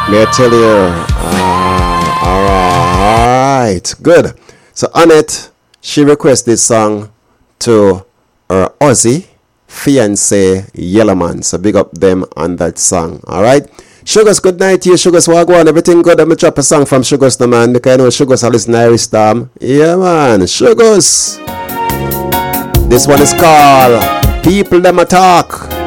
May I tell you? All right, good. So Annette, she requests this song to her Aussie fiance Yellowman. So big up them on that song. All right. Sugars, good night to you. Sugars, wagwan, everything good. I'm gonna drop a song from Sugars, the man. Because I know Sugars are listening to Irish Storm. Yeah, man. Sugars. This one is called People Them a Talk.